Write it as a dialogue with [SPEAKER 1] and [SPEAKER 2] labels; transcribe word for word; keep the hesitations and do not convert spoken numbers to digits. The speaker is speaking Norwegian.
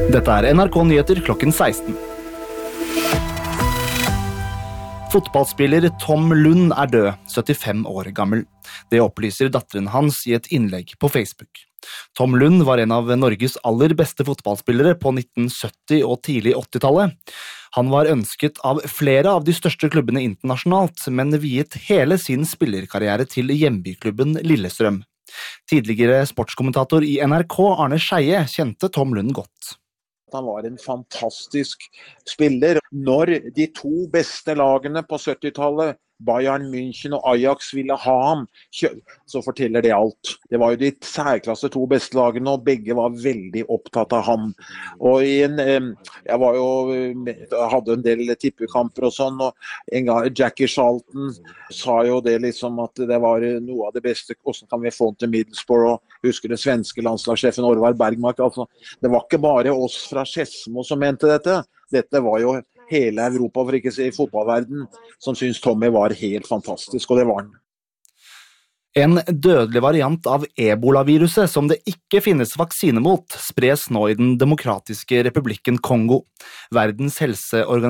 [SPEAKER 1] Dette er N R K Nyheter klokken seksten. Fotballspiller Tom Lund er død, syttifem år gammel. Det opplyser datteren hans i et innlegg på Facebook. Tom Lund var en av Norges aller beste fotballspillere på nitten sytti- og tidlig åttitallet. Han var ønsket av flere av de største klubbene internasjonalt, men viet hele sin spillerkarriere til hjembyklubben Lillestrøm. Tidligere sportskommentator i N R K, Arne Scheie, kjente Tom Lund godt.
[SPEAKER 2] Han var en fantastisk spiller. Når de to beste lagene på syttitallet, Bayern München og Ajax, ville ha ham, så forteller det alt. Det var jo de særklasse to beste lagene, og begge var veldig opptatt av ham. Og i en, jeg var jo, hadde en del tippekamper og sånn, og en gang Jackie Charlton sa jo det liksom at det var noe av det beste, hvordan kan vi få den til Middlesbrough, og husker det svenske landslagssjefen Orvar Bergmark, altså, det var ikke bare oss fra Skedsmo som mente dette, dette var jo hele Europa, for ikke å si fotballverden, som synes Tommy var helt fantastisk, og det var han.
[SPEAKER 1] En dødelig variant av Ebola-viruset som det ikke finnes vaksine mot, spres nå i den demokratiske republikken Kongo. Verdens helseorganisasjon